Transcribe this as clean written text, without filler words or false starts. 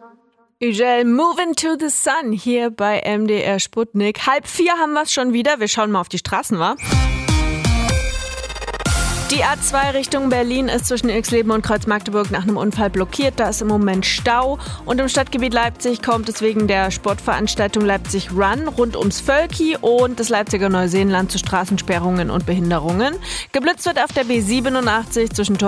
Ugel, Moving to the Sun hier bei MDR Sputnik. 3:30 haben wir es schon wieder. Wir schauen mal auf die Straßen, wa? Die A2 Richtung Berlin ist zwischen Ilksleben und Kreuz-Magdeburg nach einem Unfall blockiert. Da ist im Moment Stau. Und im Stadtgebiet Leipzig kommt es wegen der Sportveranstaltung Leipzig Run rund ums Völki und das Leipziger Neuseenland zu Straßensperrungen und Behinderungen. Geblitzt wird auf der B87 zwischen